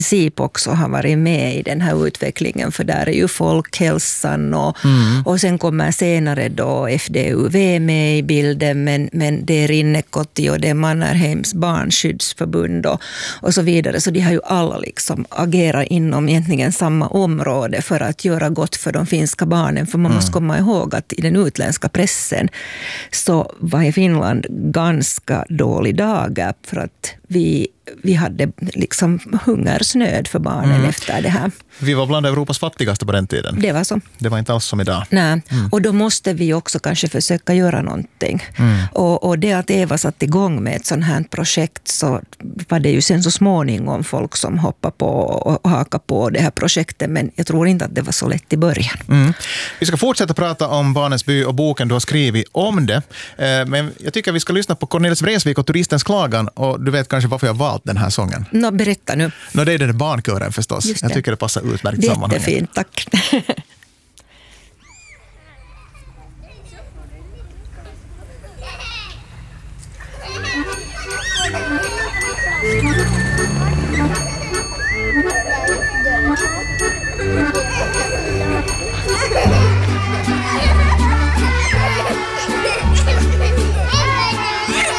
SIP också har varit med i den här utvecklingen, för där är ju folkhälsan och sen kommer senare då FDUV med i bilden, men det är Rinnekotti och det är Mannerheims barnskyddsförbund och så vidare, så de har ju alla liksom agerat inom egentligen samma område för att göra gott för de finska barnen, för man måste komma ihåg att i den utländska pressen så var i Finland ganska dålig dagar för att vi hade liksom hungersnöd för barnen efter det här. Vi var bland Europas fattigaste på den tiden. Det var så. Det var inte alls som idag. Nej. Och då måste vi också kanske försöka göra någonting. Och det att Eva satt igång med ett sånt här projekt, så var det ju sen så småningom folk som hoppade på och hakade på det här projektet, men jag tror inte att det var så lätt i början. Vi ska fortsätta prata om Barnens by och boken du har skrivit om det. Men jag tycker att vi ska lyssna på Cornelis Vreeswijk och Turistens klagan, och du vet kanske varför jag valt den här sången. Berätta nu. Det är den barnkören förstås. Jag tycker det passar utmärkt i sammanhanget. Jättefint, tack.